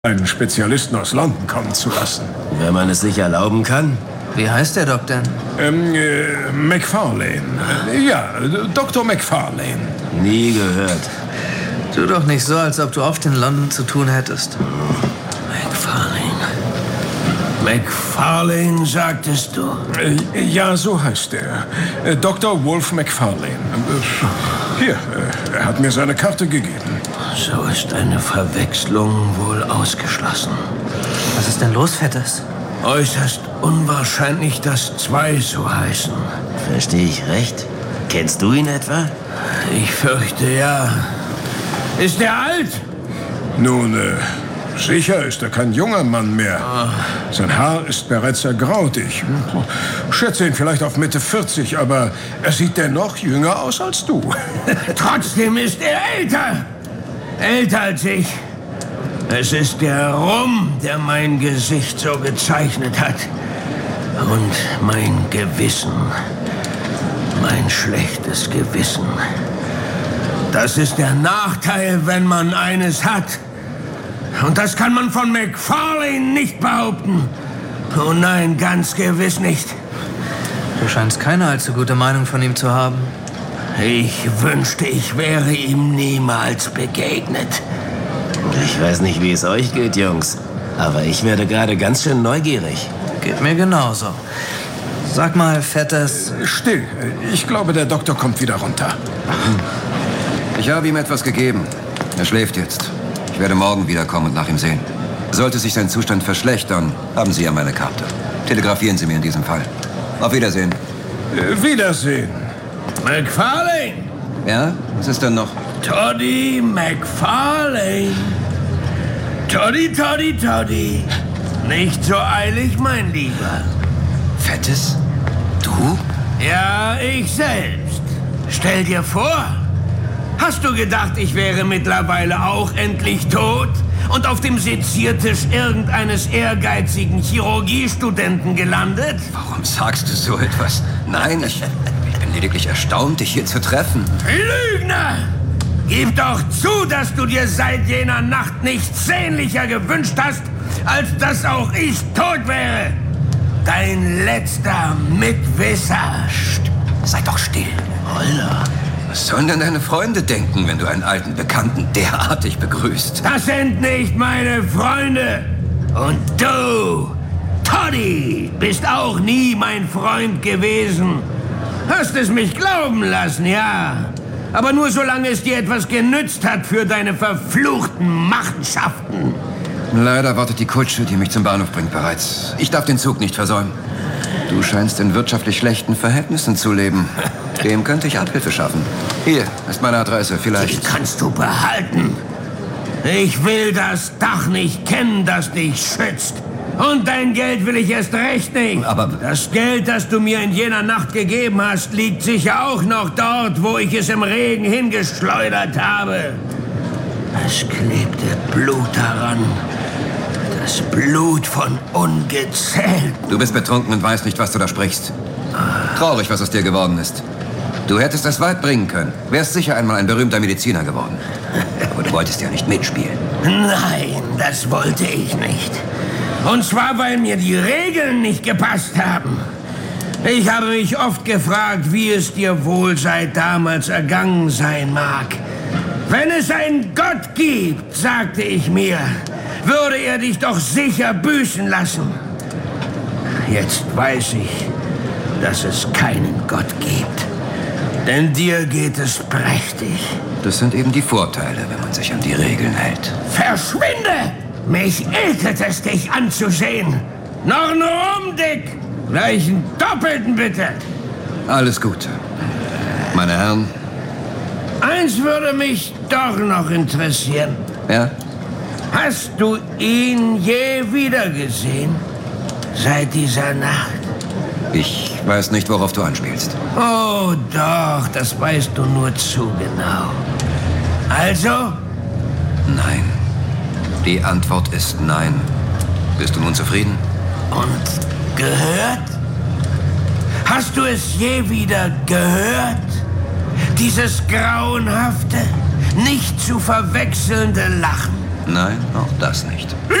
einen Spezialisten aus London kommen zu lassen. Wenn man es sich erlauben kann. Wie heißt der Doc denn? McFarlane. Ja, Dr. McFarlane. Nie gehört. Tu doch nicht so, als ob du oft in London zu tun hättest. McFarlane, sagtest du? Ja, so heißt er. Dr. Wolf McFarlane. Hier, er hat mir seine Karte gegeben. So ist eine Verwechslung wohl ausgeschlossen. Was ist denn los, Fettes? Äußerst unwahrscheinlich, dass zwei so heißen. Verstehe ich recht? Kennst du ihn etwa? Ich fürchte, ja. Ist er alt? Nun, sicher ist er kein junger Mann mehr. Sein Haar ist bereits ergraut. Ich schätze ihn vielleicht auf Mitte 40, aber er sieht dennoch jünger aus als du. Trotzdem ist er älter. Älter als ich. Es ist der Rum, der mein Gesicht so gezeichnet hat. Und mein Gewissen. Mein schlechtes Gewissen. Das ist der Nachteil, wenn man eines hat. Und das kann man von McFarlane nicht behaupten. Oh nein, ganz gewiss nicht. Du scheinst keine allzu gute Meinung von ihm zu haben. Ich wünschte, ich wäre ihm niemals begegnet. Ich weiß nicht, wie es euch geht, Jungs. Aber ich werde gerade ganz schön neugierig. Geht mir genauso. Sag mal, Fettes. Still. Ich glaube, der Doktor kommt wieder runter. Ich habe ihm etwas gegeben. Er schläft jetzt. Ich werde morgen wiederkommen und nach ihm sehen. Sollte sich sein Zustand verschlechtern, haben Sie ja meine Karte. Telegrafieren Sie mir in diesem Fall. Auf Wiedersehen. Wiedersehen. McFarlane! Ja? Was ist denn noch? Toddy McFarlane. Toddy. Nicht so eilig, mein Lieber. Fettes? Du? Ja, ich selbst. Stell dir vor, hast du gedacht, ich wäre mittlerweile auch endlich tot und auf dem Seziertisch irgendeines ehrgeizigen Chirurgiestudenten gelandet? Warum sagst du so etwas? Nein, ich bin lediglich erstaunt, dich hier zu treffen. Lügner! Gib doch zu, dass du dir seit jener Nacht nichts sehnlicher gewünscht hast, als dass auch ich tot wäre. Dein letzter Mitwisser. Psst, sei doch still. Holla. Was sollen denn deine Freunde denken, wenn du einen alten Bekannten derartig begrüßt? Das sind nicht meine Freunde. Und du, Toddy, bist auch nie mein Freund gewesen. Hast es mich glauben lassen, ja. Aber nur solange es dir etwas genützt hat für deine verfluchten Machenschaften. Leider wartet die Kutsche, die mich zum Bahnhof bringt, bereits. Ich darf den Zug nicht versäumen. Du scheinst in wirtschaftlich schlechten Verhältnissen zu leben. Dem könnte ich Abhilfe schaffen. Hier ist meine Adresse, vielleicht. Die kannst du behalten. Ich will das Dach nicht kennen, das dich schützt. Und dein Geld will ich erst recht nicht. Aber das Geld, das du mir in jener Nacht gegeben hast, liegt sicher auch noch dort, wo ich es im Regen hingeschleudert habe. Es klebte Blut daran. Das Blut von Ungezählten. Du bist betrunken und weißt nicht, was du da sprichst. Traurig, was aus dir geworden ist. Du hättest es weit bringen können. Wärst sicher einmal ein berühmter Mediziner geworden. Aber du wolltest ja nicht mitspielen. Nein, das wollte ich nicht. Und zwar, weil mir die Regeln nicht gepasst haben. Ich habe mich oft gefragt, wie es dir wohl seit damals ergangen sein mag. Wenn es einen Gott gibt, sagte ich mir, würde er dich doch sicher büßen lassen. Jetzt weiß ich, dass es keinen Gott gibt. Denn dir geht es prächtig. Das sind eben die Vorteile, wenn man sich an die Regeln hält. Verschwinde! Mich ekelt es, dich anzusehen. Noch nur rum, Dick. Gleich einen Doppelten, bitte. Alles Gute. Meine Herren. Eins würde mich doch noch interessieren. Ja? Hast du ihn je wiedergesehen? Seit dieser Nacht? Ich weiß nicht, worauf du anspielst. Oh doch, das weißt du nur zu genau. Also? Nein. Die Antwort ist nein. Bist du nun zufrieden? Und gehört? Hast du es je wieder gehört? Dieses grauenhafte, nicht zu verwechselnde Lachen. Nein, auch das nicht.